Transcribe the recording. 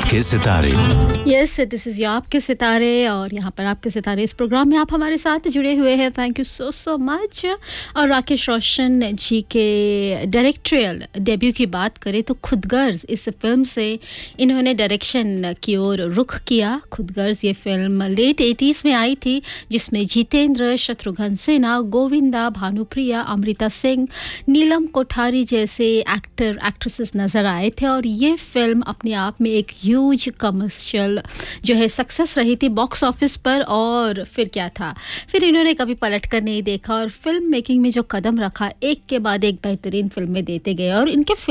आपके सितारे। Yes, this is your आपके सितारे और यहाँ पर आपके सितारे इस प्रोग्राम में आप हमारे साथ जुड़े हुए हैं। Thank you so much. और राकेश रोशन जी के डायरेक्टोरियल डेब्यू की बात करें तो खुदगर्ज इस फिल्म से इन्होंने डायरेक्शन की ओर रुख किया। खुदगर्ज ये फिल्म लेट 80s में आई थी, जिसमें जितेंद्र, शत्रुघ्न सिन्हा, गोविंदा, भानुप्रिया, अमृता सिंह, नीलम कोठारी जैसे एक्टर एक्ट्रेसेस नज़र आए थे। और ये फिल्म अपने आप में एक ह्यूज कमर्शियल जो है सक्सेस रही थी बॉक्स ऑफिस पर। और फिर क्या था, फिर इन्होंने कभी पलट कर नहीं देखा और फिल्म मेकिंग में जो कदम रखा, एक के बाद एक बेहतरीन फिल्में देते गए और इनके